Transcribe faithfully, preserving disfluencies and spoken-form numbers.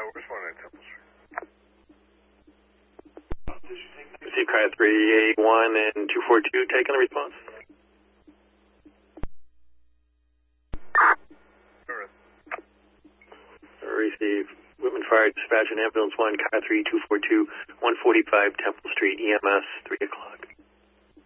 respond at Temple Street. Receive car three eight one and two four two, taking the response. Receive Whitman Fire Dispatch and Ambulance one, car three two four two, one forty-five Temple Street, E M S, three o'clock.